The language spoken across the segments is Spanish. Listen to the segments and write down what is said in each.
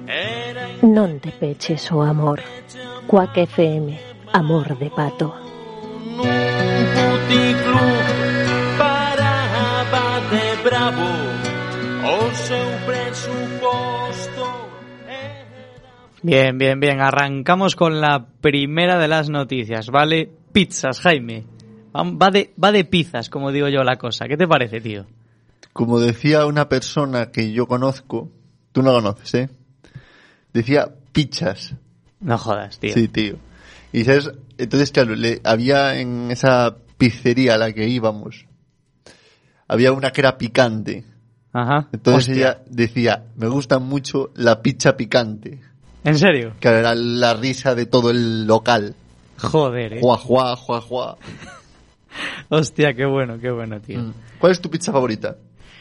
Non te peches o amor. Quack FM, amor de pato. Nun puticlub para bate bravo o seu presuposto. Bien, bien, bien. Arrancamos con la primera de las noticias, ¿vale? Pizzas, Jaime. Va de pizzas, como digo yo la cosa. ¿Qué te parece, tío? Como decía una persona que yo conozco, tú no conoces, ¿eh? Decía pizzas. No jodas, tío. Sí, tío. Y sabes, entonces claro, había en esa pizzería a la que íbamos, había una que era picante. Ajá. Entonces Hostia. ella decía, me gusta mucho la pizza picante. ¿En serio? Que era la risa de todo el local. Joder, Juá, juá, juá, juá. Hostia, qué bueno, tío. ¿Cuál es tu pizza favorita?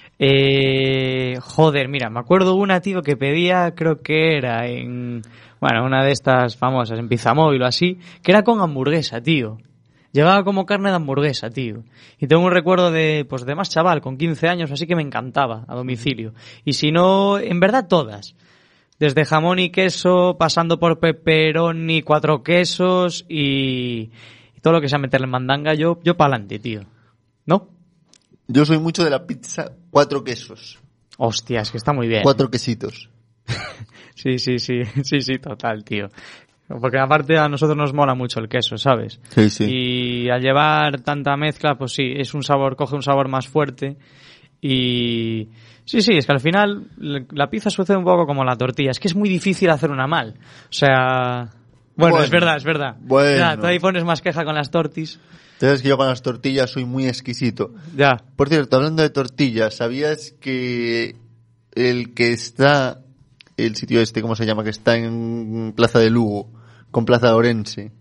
Joder, mira, me acuerdo una, tío, que pedía, creo que era en, bueno, una de estas famosas, en Pizzamóvil o así, que era con hamburguesa, tío. Llevaba como carne de hamburguesa, tío. Y tengo un recuerdo de más chaval, con 15 años, así que me encantaba, a domicilio. Y si no, en verdad todas. Desde jamón y queso, pasando por pepperoni, 4 quesos y todo lo que sea meterle en mandanga, yo pa'lante, tío. ¿No? Yo soy mucho de la pizza 4 quesos. Hostia, es que está muy bien. 4 quesitos. Sí, total, tío. Porque aparte a nosotros nos mola mucho el queso, ¿sabes? Sí. Y al llevar tanta mezcla, pues sí, es un sabor, coge un sabor más fuerte. Y sí, es que al final la pizza sucede un poco como la tortilla. Es que es muy difícil hacer una mal. O sea, bueno. es verdad. Bueno. Ya, tú ahí pones más queja con las tortis. Sabes que yo con las tortillas soy muy exquisito. Ya. Por cierto, hablando de tortillas, ¿sabías que el sitio este, ¿cómo se llama? Que está en Plaza de Lugo, con Plaza de Orense.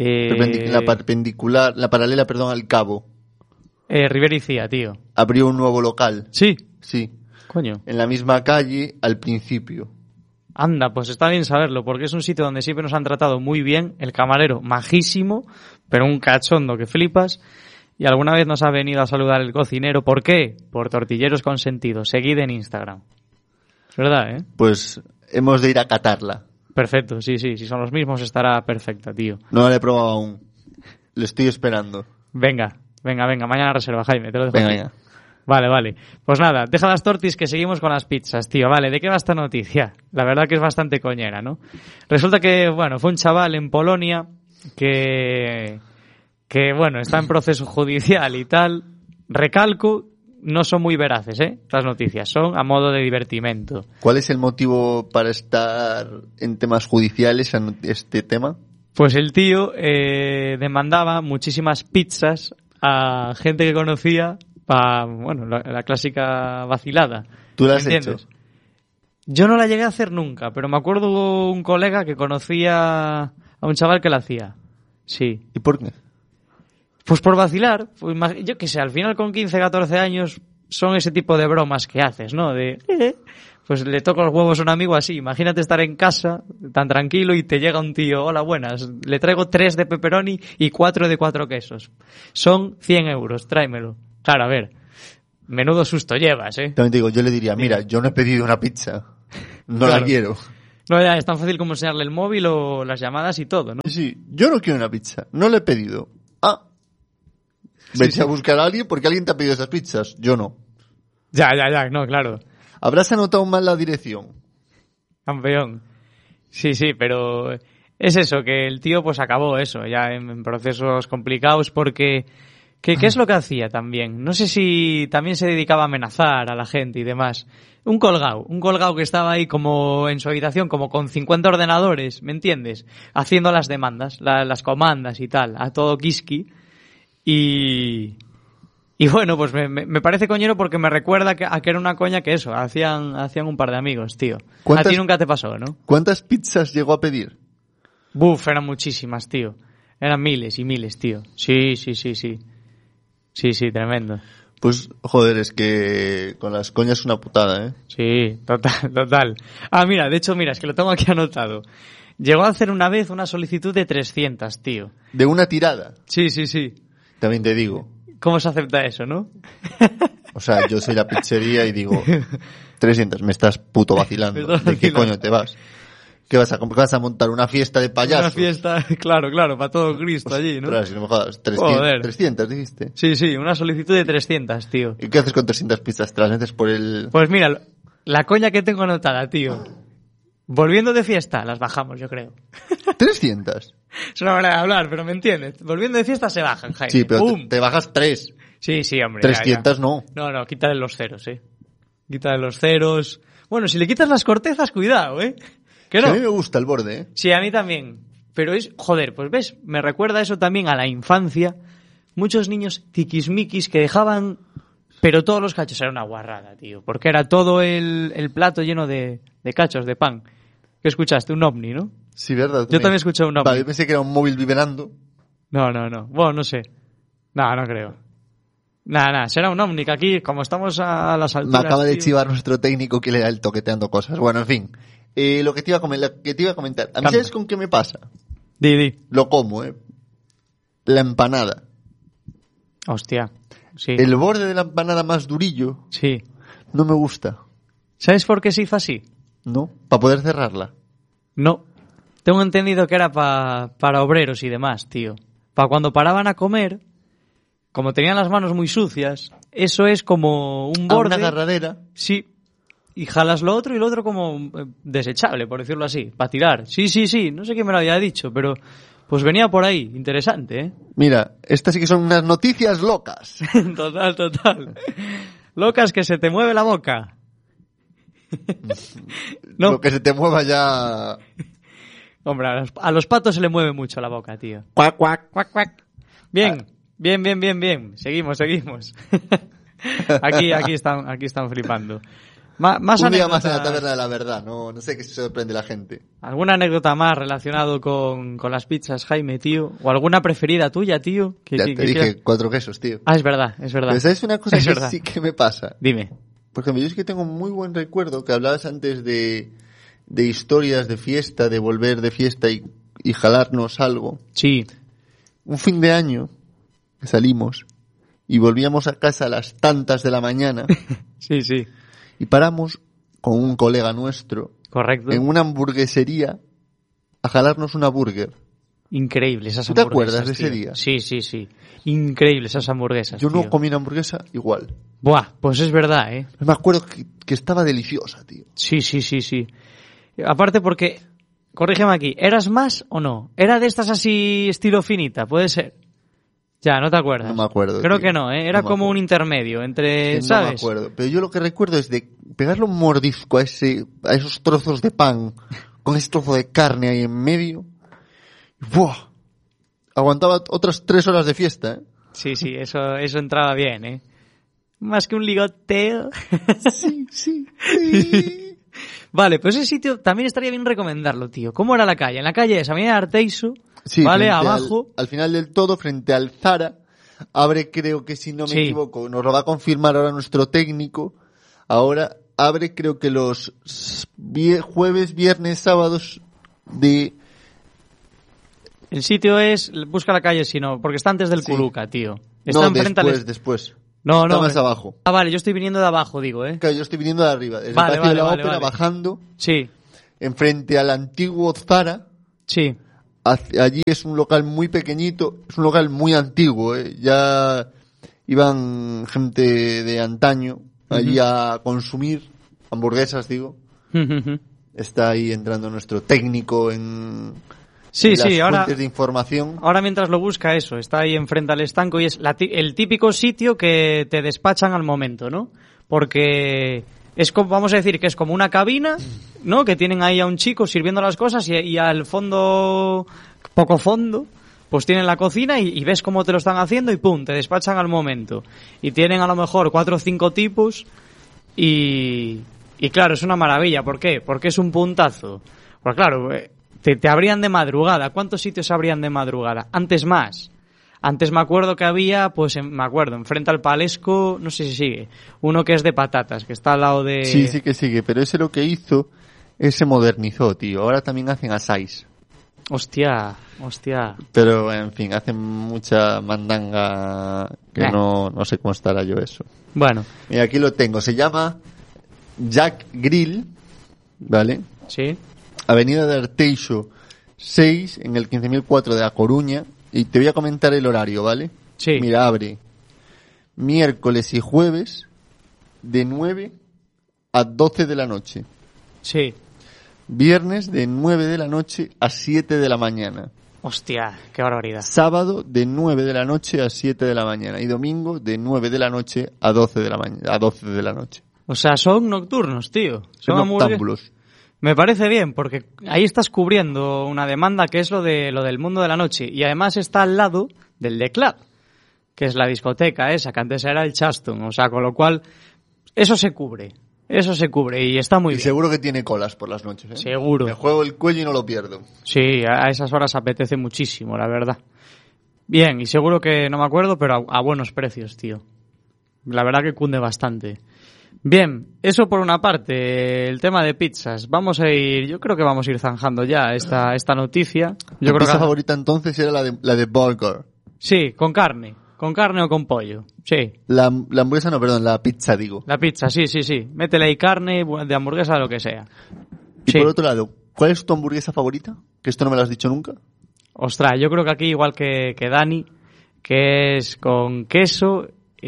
La paralela, al Cabo. Rivera y Cía, tío. Abrió un nuevo local. Sí. Sí. Coño. En la misma calle, al principio. Anda, pues está bien saberlo, porque es un sitio donde siempre nos han tratado muy bien, el camarero majísimo, pero un cachondo que flipas, y alguna vez nos ha venido a saludar el cocinero. ¿Por qué? Por Tortilleros Consentidos. Seguid en Instagram. Es verdad, ¿eh? Pues hemos de ir a catarla. Perfecto, sí, si son los mismos estará perfecta, tío. No la he probado aún. Le estoy esperando. Venga, mañana reserva, Jaime, te lo dejo. Venga. Vale. Pues nada, deja las tortis que seguimos con las pizzas, tío. Vale, ¿de qué va esta noticia? La verdad que es bastante coñera, ¿no? Resulta que, bueno, fue un chaval en Polonia que bueno, está en proceso judicial y tal. Recalco, no son muy veraces, las noticias, son a modo de divertimento. ¿Cuál es el motivo para estar en temas judiciales en este tema? Pues el tío demandaba muchísimas pizzas a gente que conocía para, bueno, la clásica vacilada. ¿Tú la has hecho? Yo no la llegué a hacer nunca, pero me acuerdo un colega que conocía a un chaval que la hacía. Sí. ¿Y por qué? Pues por vacilar. Pues, yo qué sé, al final con 15, 14 años son ese tipo de bromas que haces, ¿no? Pues le toco los huevos a un amigo así. Imagínate estar en casa, tan tranquilo, y te llega un tío, hola, buenas, le traigo 3 de pepperoni y 4 de 4 quesos. Son 100 euros, tráemelo. Claro, a ver, menudo susto llevas, ¿eh? También te digo, yo le diría, mira, yo no he pedido una pizza, no claro. La quiero. No, ya, es tan fácil como enseñarle el móvil o las llamadas y todo, ¿no? Sí, yo no quiero una pizza, no la he pedido. Vete a buscar a alguien porque alguien te ha pedido esas pizzas, yo no. Ya, no, claro. ¿Habrás anotado mal la dirección? Campeón. Sí, pero es eso, que el tío pues acabó eso, ya en procesos complicados porque... ¿Qué es lo que hacía también? No sé si también se dedicaba a amenazar a la gente y demás. Un colgado que estaba ahí como en su habitación, como con 50 ordenadores, ¿me entiendes? Haciendo las demandas, las comandas y tal, a todo kiski. Y bueno, pues me parece coñero porque me recuerda a que era una coña que eso, hacían un par de amigos, tío. A ti nunca te pasó, ¿no? ¿Cuántas pizzas llegó a pedir? Buf, eran muchísimas, tío. Eran miles y miles, tío. Sí. Sí, tremendo. Pues, joder, es que con las coñas es una putada, ¿eh? Sí, total. Mira, de hecho, es que lo tengo aquí anotado. Llegó a hacer una vez una solicitud de 300, tío. ¿De una tirada? Sí. También te digo. ¿Cómo se acepta eso, no? O sea, yo soy la pizzería y digo, 300, me estás puto vacilando. ¿De qué coño te vas? ¿Qué vas a montar una fiesta de payasos? Una fiesta, claro, para todo Cristo allí, ¿no? Ostras, si no me jodas, 300 dijiste. Sí, una solicitud de 300, tío. ¿Y qué haces con 300 pizzas? ¿Te las metes por el...? Pues mira, la coña que tengo anotada, tío. Volviendo de fiesta, las bajamos, yo creo. ¿300? Es una manera de hablar, pero me entiendes. Volviendo de fiesta se bajan, Jaime. Sí, pero te bajas 3. Sí, hombre. 300 ya. no. No, quítale los ceros, Quítale los ceros. Bueno, si le quitas las cortezas, cuidado, ¿Que no? Sí, a mí me gusta el borde, Sí, a mí también. Pero joder, pues ves, me recuerda eso también a la infancia. Muchos niños tiquismiquis que dejaban... Pero todos los cachos era una guarrada, tío. Porque era todo el plato lleno de cachos, de pan. ¿Qué escuchaste? Un ovni, ¿no? Sí, ¿verdad? Yo también escuché un ovni. Vale, yo pensé que era un móvil vibrando. No. Bueno, no sé. No creo. Nada, será un ovni, que aquí, como estamos a las alturas... Me acaba de tío... chivar nuestro técnico que le da el toqueteando cosas. Bueno, en fin. Lo que te iba a comentar. ¿A mí sabes con qué me pasa? Di. Lo como, La empanada. Hostia, sí. El borde de la empanada más durillo. Sí. No me gusta. ¿Sabes por qué se hizo así? ¿No? Para poder cerrarla. No. Tengo entendido que era para obreros y demás, tío. Para cuando paraban a comer, como tenían las manos muy sucias, eso es como un borde... Una agarradera. Sí. Y jalas lo otro y lo otro como desechable, por decirlo así, para tirar. Sí. No sé quién me lo había dicho, pero pues venía por ahí. Interesante, Mira, estas sí que son unas noticias locas. Total. Locas que se te mueve la boca. No. Lo que se te mueva ya... Hombre, a los patos se le mueve mucho la boca, tío. Cuac. Bien. Seguimos. Aquí están flipando. Más un día anécdotas... más en la taberna de la verdad, no sé qué se sorprende la gente. ¿Alguna anécdota más relacionado con las pizzas, Jaime, tío? ¿O alguna preferida tuya, tío? Ya te dije 4 quesos, tío. Ah, es verdad. Pero ¿sabes una cosa que sí que me pasa? Dime. Por ejemplo, yo es que tengo muy buen recuerdo que hablabas antes de historias de fiesta, de volver de fiesta y jalarnos algo. Sí. Un fin de año que salimos y volvíamos a casa a las tantas de la mañana. Sí. Y paramos con un colega nuestro. Correcto. En una hamburguesería a jalarnos una burger. Increíble esas hamburguesas. ¿Te acuerdas de tío. ese día? Sí. Increíble esas hamburguesas. Yo no tío. comí una hamburguesa igual. Buah, pues es verdad, Me acuerdo que estaba deliciosa, tío. Sí. Aparte porque, corrígeme aquí, ¿eras más o no? ¿Era de estas así estilo finita? Puede ser. Ya, no te acuerdas. No me acuerdo. Creo tío. que no, Era no como un intermedio entre, no ¿sabes? No me acuerdo. Pero yo lo que recuerdo es de pegarle un mordisco a esos trozos de pan con ese trozo de carne ahí en medio. ¡Buah! Aguantaba otras 3 horas de fiesta, Sí, eso entraba bien, Más que un ligoteo. Sí. Vale, pues ese sitio también estaría bien recomendarlo, tío. ¿Cómo era la calle? En la calle es Avenida Arteiso, sí, ¿vale? Abajo. Al final del todo, frente al Zara, abre, creo que si no me equivoco, nos lo va a confirmar ahora nuestro técnico, ahora abre creo que los jueves, viernes, sábados de... El sitio es, busca la calle si no, porque está antes del Culuca, tío. Está después. No, está más abajo. Ah, vale, yo estoy viniendo de abajo, digo, Claro, yo estoy viniendo de arriba, desde el patio de la ópera, bajando. Sí. Enfrente al antiguo Zara. Sí. Allí es un local muy pequeñito, es un local muy antiguo, Ya iban gente de antaño allí a consumir hamburguesas, digo. Está ahí entrando nuestro técnico en... Sí, las ahora fuentes de información. Ahora mientras lo busca eso, está ahí enfrente al estanco y es el típico sitio que te despachan al momento, ¿no? Porque es como, vamos a decir que es como una cabina, ¿no? Que tienen ahí a un chico sirviendo las cosas y al fondo, poco fondo, pues tienen la cocina y ves cómo te lo están haciendo y pum, te despachan al momento. Y tienen a lo mejor 4 o 5 tipos y claro, es una maravilla. ¿Por qué? Porque es un puntazo. Pues claro, te abrían de madrugada. ¿Cuántos sitios abrían de madrugada? Antes más. Antes me acuerdo que había, pues enfrente al Palesco, no sé si sigue, uno que es de patatas, que está al lado de... Sí que sigue, pero ese lo que hizo, se modernizó, tío. Ahora también hacen asais. Hostia. Pero, en fin, hacen mucha mandanga que no sé cómo estará yo eso. Bueno. Mira, aquí lo tengo. Se llama Jack Grill, ¿vale? Sí. Avenida de Arteixo 6, en el 15.004 de A Coruña. Y te voy a comentar el horario, ¿vale? Sí. Mira, abre miércoles y jueves de 9 a 12 de la noche. Sí. Viernes de 9 de la noche a 7 de la mañana. Hostia, qué barbaridad. Sábado de 9 de la noche a 7 de la mañana. Y domingo de 9 de la noche a 12 de la mañana, a 12 de la noche. O sea, son nocturnos, tío. Son hamburgues- noctámbulos. Me parece bien, porque ahí estás cubriendo una demanda que es lo del mundo de la noche. Y además está al lado del The Club, que es la discoteca esa, que antes era el Chaston. O sea, con lo cual, eso se cubre. Eso se cubre y está muy Y bien. seguro que tiene colas por las noches, ¿eh? Seguro. Me juego el cuello y no lo pierdo. Sí, a esas horas apetece muchísimo, la verdad. Bien, y seguro que no me acuerdo, pero a buenos precios, tío. La verdad que cunde bastante. Bien, eso por una parte, el tema de pizzas. Yo creo que vamos a ir zanjando ya esta noticia. Mi Yo creo pizza que favorita entonces era la de burger. sí, con carne o con pollo. Sí, La hamburguesa no, perdón, la pizza digo. la pizza, sí. Métele ahí carne, de hamburguesa, lo que sea. Y Sí. por otro lado, ¿cuál es tu hamburguesa favorita? Que esto no me lo has dicho nunca. Ostras, yo creo que aquí igual que Dani, que es con queso,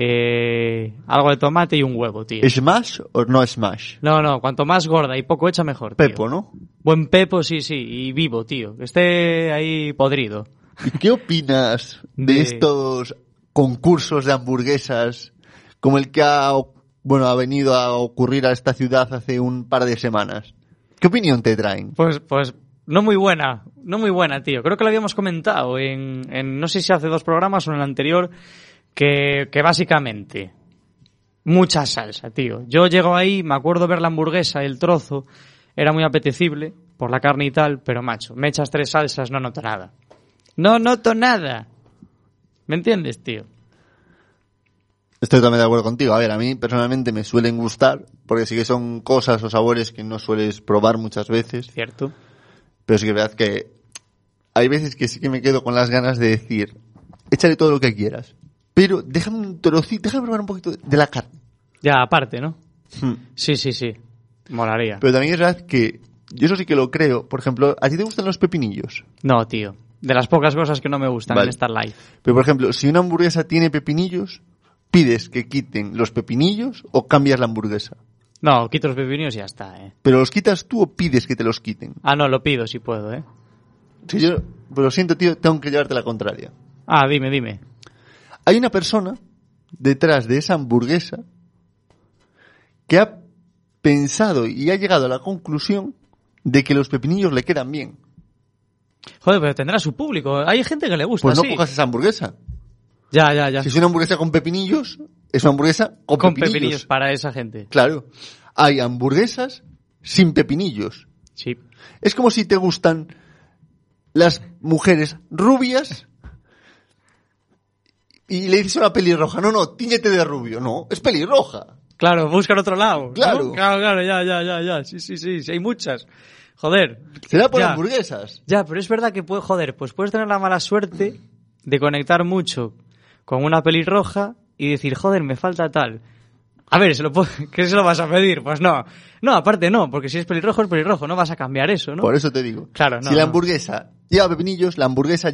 algo de tomate y un huevo, tío. ¿Smash o no smash? No, cuanto más gorda y poco hecha, mejor, tío. Pepo, ¿no? Buen pepo, sí, y vivo, tío. Que esté ahí podrido. ¿Y qué opinas de De- estos concursos de hamburguesas como el que ha venido a ocurrir a esta ciudad hace un par de semanas? ¿Qué opinión te traen? Pues no muy buena, tío. Creo que lo habíamos comentado en no sé si hace 2 programas o en el anterior, que básicamente mucha salsa, tío. Yo llego ahí, me acuerdo ver la hamburguesa, el trozo, era muy apetecible por la carne y tal, pero macho, me echas 3 salsas, no noto nada. No noto nada. ¿Me entiendes, tío? Estoy totalmente de acuerdo contigo. A ver, a mí personalmente me suelen gustar, porque sí que son cosas o sabores que no sueles probar muchas veces, ¿Cierto? pero sí que es verdad que hay veces que sí que me quedo con las ganas de decir, échale todo lo que quieras, pero déjame un trocito, déjame probar un poquito de la carne. Ya, aparte, ¿no? Sí. Molaría. Pero también es verdad que yo eso sí que lo creo. Por ejemplo, ¿a ti te gustan los pepinillos? No, tío. De las pocas cosas que no me gustan Vale. en esta live. Pero por ejemplo, si una hamburguesa tiene pepinillos, ¿pides que quiten los pepinillos o cambias la hamburguesa? No, quito los pepinillos y ya está, ¿Pero los quitas tú o pides que te los quiten? Ah, no, lo pido si puedo, Si yo, pues lo siento, tío, tengo que llevarte la contraria. Ah, dime. Hay una persona detrás de esa hamburguesa que ha pensado y ha llegado a la conclusión de que los pepinillos le quedan bien. Joder, pero tendrá su público. Hay gente que le gusta, Pues no sí. cojas esa hamburguesa. Ya. Si es una hamburguesa con pepinillos, es una hamburguesa con pepinillos para esa gente. Claro. Hay hamburguesas sin pepinillos. Sí. Es como si te gustan las mujeres rubias y le dices a una pelirroja, no, tíñete de rubio. No, es pelirroja. Claro, buscar otro lado. ¿no? Claro. Claro, ya. Sí, hay muchas. Joder. Será por Ya. hamburguesas. Ya, pero es verdad que pues puedes tener la mala suerte de conectar mucho con una pelirroja y decir, joder, me falta tal. A ver, ¿qué se lo vas a pedir? Pues no. No, aparte no, porque si es pelirrojo, no vas a cambiar eso, ¿no? Por eso te digo. Claro, no, si la no. hamburguesa lleva pepinillos, la hamburguesa